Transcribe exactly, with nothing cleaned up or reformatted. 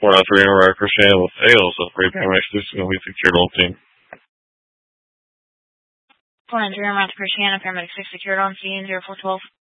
four nine three Emerald Christian with Ales of Free Paramedics Solutions with Secured on Team. four nine three Emerald Christian, Paramedic six secured on scene, zero four twelve.